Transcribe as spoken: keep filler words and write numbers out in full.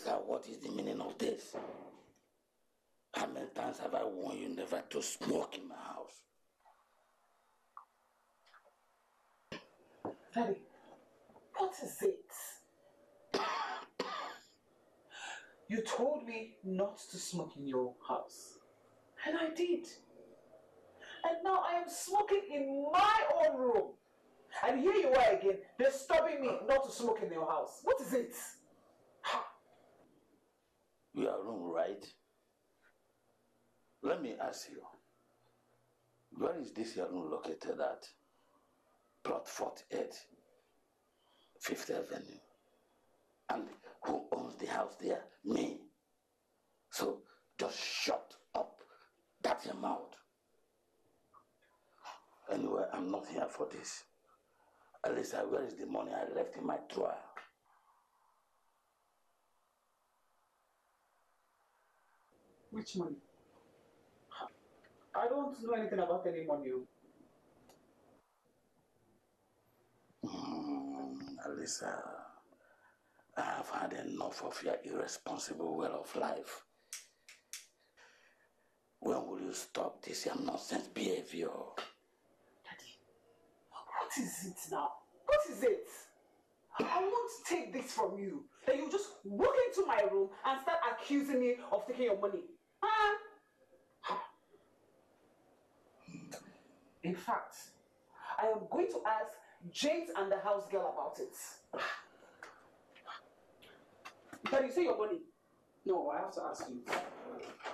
Alisa, what is the meaning of this? How many times have I warned you never to smoke in my house? Daddy, what is it? You told me not to smoke in your house. And I did. And now I am smoking in my own room. And here you are again, disturbing me not to smoke in your house. What is it? Your room, right? Let me ask you. Where is this your room located at? Plot forty-eight, Fifth Avenue. And who owns the house there? Me. So just shut up. That's your mouth. Anyway, I'm not here for this. Alisa, where is the money I left in my drawer? Which money? I don't know anything about any money. Mm, Alisa, I have had enough of your irresponsible way of life. When will you stop this your nonsense behavior? Daddy, what is it now? What is it? I won't take this from you. That you just walk into my room and start accusing me of taking your money. Huh? In fact, I am going to ask James and the house girl about it. Can you say your money? No, I have to ask you.